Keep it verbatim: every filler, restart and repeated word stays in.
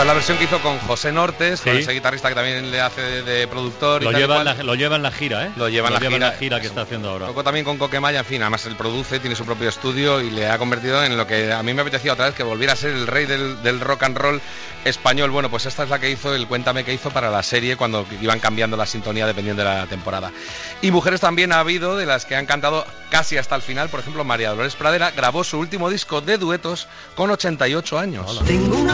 Esta es la versión que hizo con José Nortes, Sí. con ese guitarrista que también le hace de, de productor. Lo y tal y lleva, en cual. la, lo lleva en la gira, ¿eh? Lo lleva en la gira, la gira que está haciendo ahora. Un poco también con Coquemaya, en fin, además él produce, tiene su propio estudio y le ha convertido en lo que a mí me apetecía otra vez, que volviera a ser el rey del, del rock and roll español. Bueno, pues esta es la que hizo, el Cuéntame que hizo para la serie, cuando iban cambiando la sintonía dependiendo de la temporada. Y mujeres también ha habido, de las que han cantado casi hasta el final. Por ejemplo, María Dolores Pradera grabó su último disco de duetos con ochenta y ocho años. Tengo una